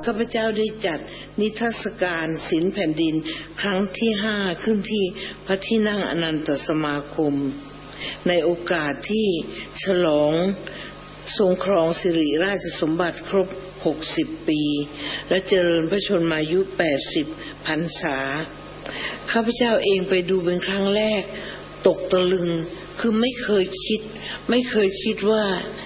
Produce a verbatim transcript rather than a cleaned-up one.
ข้าพเจ้าได้จัดนิทรรศการศิลป์แผ่นดินครั้งที่ห้าขึ้นที่พระที่นั่งอนันตสมาคมในโอกาสที่ฉลองทรงครองสิริราชสมบัติครบหกสิบปีและเจริญพระชนมายุแปดสิบพรรษาข้าพเจ้าเองไปดูเป็นครั้งแรกตกตะลึงคือไม่เคยคิดไม่เคยคิดว่า